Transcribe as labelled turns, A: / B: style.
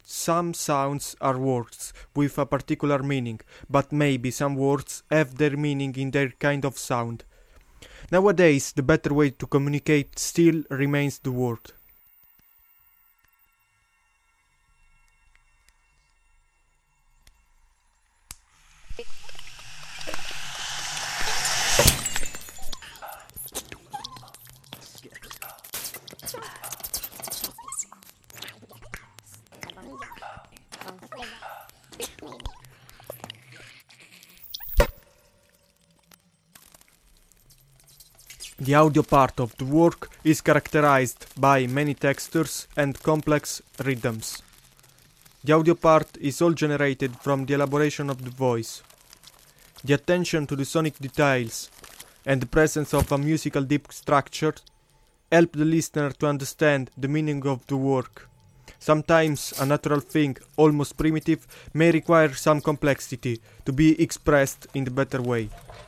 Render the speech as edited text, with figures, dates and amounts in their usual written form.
A: Some sounds are words with a particular meaning, but maybe some words have their meaning in their kind of sound. Nowadays, the better way to communicate still remains the word. The audio part of the work is characterized by many textures and complex rhythms. The audio part is all generated from the elaboration of the voice. The attention to the sonic details and the presence of a musical deep structure help the listener to understand the meaning of the work. Sometimes a natural thing, almost primitive, may require some complexity to be expressed in a better way.